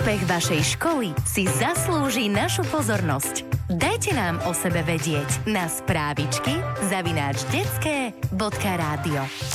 Úspech vašej školy si zaslúži našu pozornosť. Dajte nám o sebe vedieť na správičky @detske.radio.